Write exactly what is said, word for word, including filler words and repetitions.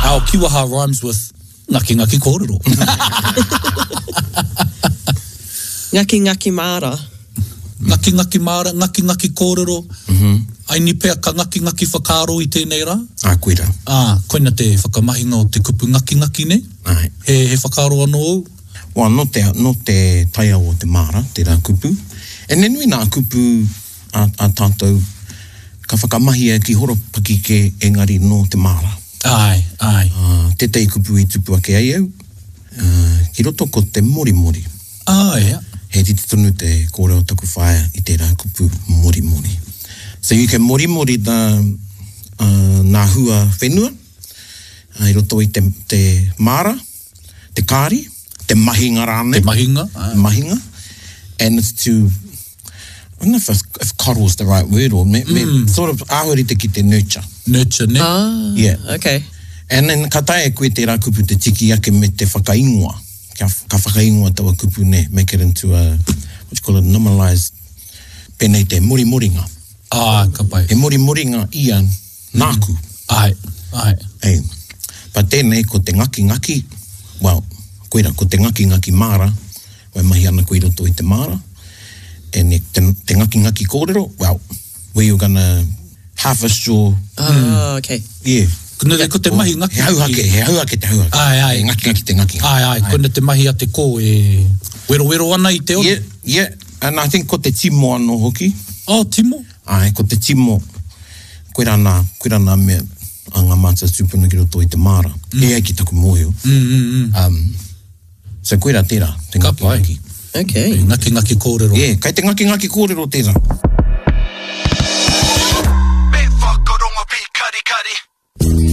Our kiwaha rhymes with ngaki ngaki kōrero. Ngaki ngaki mara. Ngaki ngaki mara, ngaki ngaki kōrero. Mm-hmm. Ai ni pea ka ngaki ngaki whakaro i tēnei rā. Ah, koira. Ah, koina te whakamahinga o te kupu ngaki ngaki ne. Ai. He, he whakaro anō au. Well, no te, no te taia o te mara, te rā kupu. E nenui nā kupu a, a tātou ka whakamahi ki horo paki ke engari no te mara. Ai, ai. Uh, te tei kupu i tupu ake ai au. Uh, ki roto ko te mori mori. Ai, yeah. He titi tonu te kōrero taku whaia i te rā kupu mori mori. So you can mori mori the uh, nā hua whenua. Uh, I roto i te, te mara, te kāri, te mahinga rāne. Te mahinga. Ai. Mahinga. And it's to, I don't know if, if coddle is the right word or me, mm. me, sort of ahurite ki te nurture. Nurture, ne? Ah, yeah. Okay. And then ka tae koe te rā kupu te tiki ake me te whakaingoa. Ka, ka whakaingoa tawa kupu ne, make it into a, what you call it, normalized, penei te mori moringa. Ah, ka pai. E mori moringa ia nāku. Mm. Ai, ai. Ei. Pa tēnei ko te ngaki ngaki, well, koira, ko te ngaki ngaki mara, wai mahi ana koe roto i te mara, and te, te ngaki ngaki kōrero, well, where you're gonna harvest your... Ah, mm. Okay. Yeah. Kuna te ko te mahi ngaki. He hauhake, he hauhake te hauhake. Ai, ai. E ngaki ngaki te ngaki. Ai, ai. Kuna te mahi a te kō e... Wero wero ana i te ora. Yeah, yeah. And I think ko te timo anō hoki. Oh, timo? Ai, ko te timo. Koe rana, koe rana mea a ngā mātua tūpuna ki roto i te mara. Mm. E ai ki taku mōhio. Mm, mm, mm. Um, so koe rā tērā, te ngaki ngaki. Okay. Ngaki ngaki kōrero. Yeah, kai te ngaki ngaki kōrero tērā.